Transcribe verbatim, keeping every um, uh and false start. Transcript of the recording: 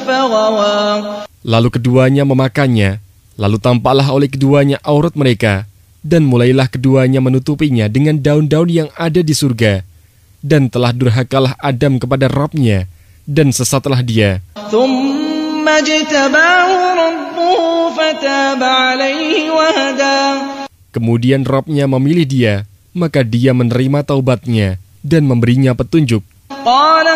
فغوى. Lalu keduanya memakannya, lalu tampaklah oleh keduanya aurat mereka, dan mulailah keduanya menutupinya dengan daun-daun yang ada di surga. Dan telah durhakalah Adam kepada Rabb-Nya, dan sesatlah dia. ثم اجتباه ربه فتاب عليه وهدى. Kemudian Rabb-Nya memilih dia, maka dia menerima taubatnya dan memberinya petunjuk. قال